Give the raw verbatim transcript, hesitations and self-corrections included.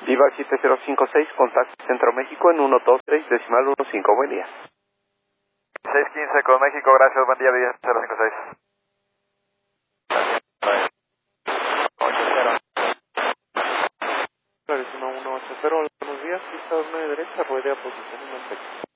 Viva siete cero cinco seis, contacto Centro México en ciento veintitrés, decimal quince. Buen día. seis quince con México, gracias, buen día, Viva cero cinco seis. uno uno ocho cero, buenos días, pista uno de derecha, ruede a posición uno seis.